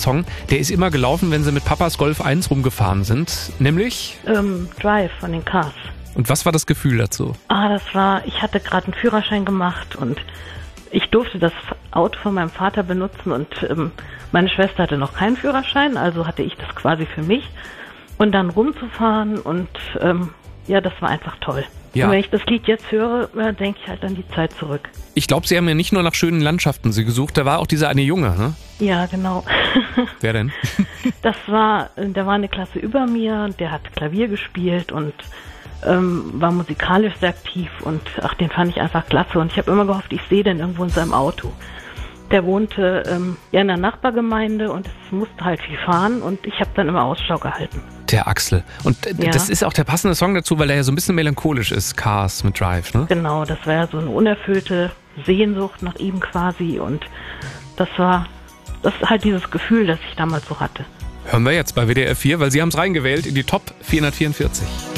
Song, der ist immer gelaufen, wenn Sie mit Papas Golf 1 rumgefahren sind, nämlich? Drive von den Cars. Und was war das Gefühl dazu? Ich hatte gerade einen Führerschein gemacht und ich durfte das Auto von meinem Vater benutzen und meine Schwester hatte noch keinen Führerschein, also hatte ich das quasi für mich. Und dann rumzufahren und das war einfach toll. Ja. Und wenn ich das Lied jetzt höre, denke ich halt an die Zeit zurück. Ich glaube, Sie haben ja nicht nur nach schönen Landschaften Sie gesucht, da war auch dieser eine Junge, ne? Ja, genau. Wer denn? Der war eine Klasse über mir und der hat Klavier gespielt und war musikalisch sehr aktiv und den fand ich einfach klasse und ich habe immer gehofft, ich sehe den irgendwo in seinem Auto. Der wohnte in der Nachbargemeinde und es musste halt viel fahren und ich habe dann immer Ausschau gehalten. Der Axel. Und das ist auch der passende Song dazu, weil er ja so ein bisschen melancholisch ist, Cars mit Drive, ne? Genau, das war ja so eine unerfüllte Sehnsucht nach ihm quasi und das ist halt dieses Gefühl, das ich damals so hatte. Hören wir jetzt bei WDR 4, weil Sie haben es reingewählt in die Top 444.